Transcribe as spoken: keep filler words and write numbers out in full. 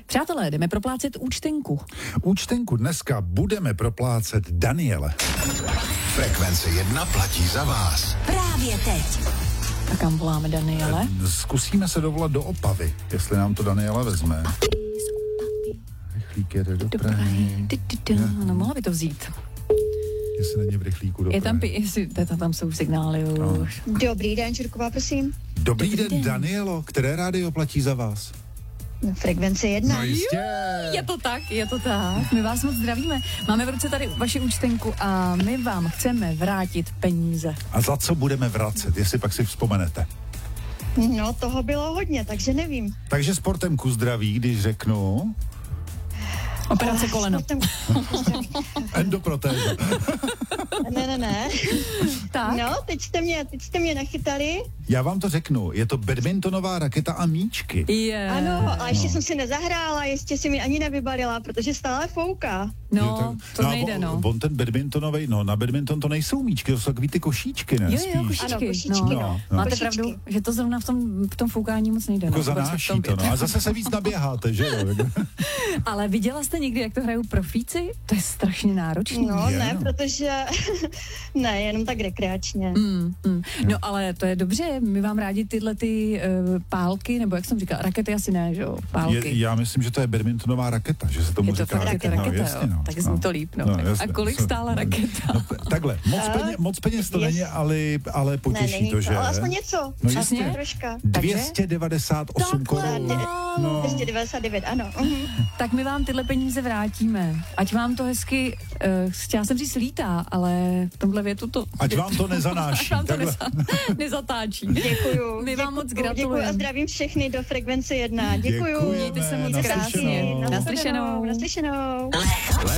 Přátelé, jdeme proplácet účtenku. Účtenku dneska budeme proplácet Daniele. Frekvence jedna platí za vás. Právě teď. A kam voláme Daniele? Zkusíme se dovolat do Opavy, jestli nám to Daniela vezme. Rychlík jede do Prahy. No, mohla by to vzít. Jestli není v rychlíku do Je tam, Prahy. jestli, tam jsou signály už. Dobrý den, Čurková, prosím. Dobrý, Dobrý den, den, Danielo. Které rádio platí za vás? Frekvence jedna. No jistě. Je to tak, je to tak. My vás moc zdravíme. Máme v ruce tady vaši účtenku a my vám chceme vrátit peníze. A za co budeme vracet, jestli pak si vzpomenete? No, toho bylo hodně, takže nevím. Takže sportem ku zdraví, když řeknu... Operace koleno. Sportem- Endoprotéza. Ne, ne, ne. Tak. No, teď jste mě, teď jste mě nachytali. Já vám to řeknu, je to badmintonová raketa a míčky. Je. Ano, a ještě No. jsem si nezahrála, ještě si mi ani nevybalila, protože stále fouká. No, Jo, to a nejde, on, no. On ten badmintonový, no na badminton to nejsou míčky, to jsou takový ty košíčky, ne? Jo, jo, Spíš. košíčky. Ano, košíčky, no. no. No. Máte Košíčky. pravdu, že to zrovna v tom, v tom foukání moc nejde. Jako no. Vůbec se v zanáší tom to, no. být. A zase se víc naběháte, že jo? Ale viděla jste někdy, jak to hrajou profíci? To je strašně náročný. No, Je, ne, no. protože... ne, jenom tak rekreačně. Mm, mm. No ale to je dobře, my vám rádi tyhle ty uh, pálky, nebo jak jsem říkala, rakety asi ne, že jo, pálky. Je, já myslím, že to je badmintonová raketa, že se tomu Je to říká. fakt raketa, no, raketa, jasně, jo. no. Tak zní to líp, no. Tak jasně. a kolik Co- stála raketa? No, takhle, moc, A? peně, moc peněz to Jest. není, ale, ale Ne, potěší není to, to, že? ale aspoň něco. No Přesně. jistě. Troška. Takže? dvě stě devadesát osm Takhle korun. málo. No. dvě stě devadesát devět, ano. Mhm. Tak my vám tyhle peníze vrátíme. Ať vám to hezky, uh, chtěla jsem říct lítá, ale v tomhle větu to... Ať vám to Ať nezanáší. vám to takhle. neza, nezatáčí. Děkuju. My vám moc Děkuju gratulujeme. a zdravím všechny do Frekvence jedna. Děkuju. Děkujeme. Mějte se moc Naslyšenou. krásně. Naslyšenou. Naslyšenou. Naslyšenou.